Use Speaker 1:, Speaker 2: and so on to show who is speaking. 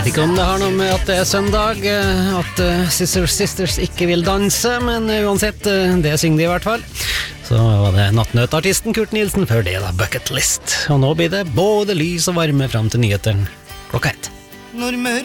Speaker 1: Vet ikke om det har noe med at det er søndag, at Sisters ikke vil danse, men uansett, det synger de i hvert fall. Så var det nattnøtartisten Kurt Nielsen, før det da Bucket List. Og nå blir det både lys og varme frem til nyheteren klokka 1.